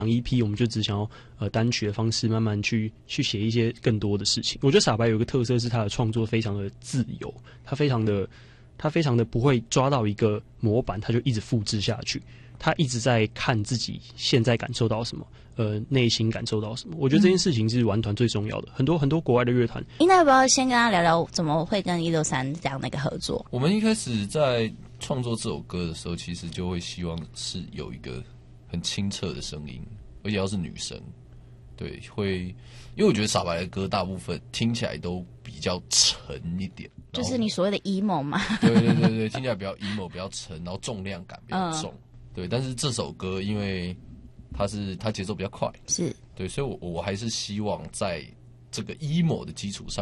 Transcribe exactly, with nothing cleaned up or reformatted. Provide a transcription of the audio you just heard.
E P 我们就只想要呃单曲的方式慢慢去去写一些更多的事情。我觉得傻白有一个特色是他的创作非常的自由，他非常的他非常的不会抓到一个模板他就一直复制下去，他一直在看自己现在感受到什么，呃，内心感受到什么。我觉得这件事情是玩团最重要的。很多很多国外的乐团， 那要不要先跟他聊聊怎么会跟一六三这样的一个合作？ 我们一开始在创作这首歌的时候，其实就会希望是有一个很清澈的声音，而且要是女生，对，会，因为我觉得傻白的歌大部分听起来都比较沉一点， 就是你所谓的 emo 嘛。 对对对对，听起来比较 emo， 比较沉，然后重量感比较重。嗯、对，但是这首歌因为它是它节奏比较快， 是对， 所以我我还是希望在这个 emo 的基础上。